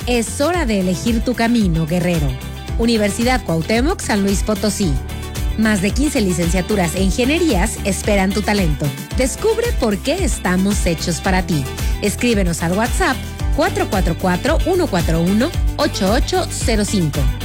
Es hora de elegir tu camino, guerrero. Universidad Cuauhtémoc, San Luis Potosí. Más de 15 licenciaturas e ingenierías esperan tu talento. Descubre por qué estamos hechos para ti. Escríbenos al WhatsApp 444-141-8805.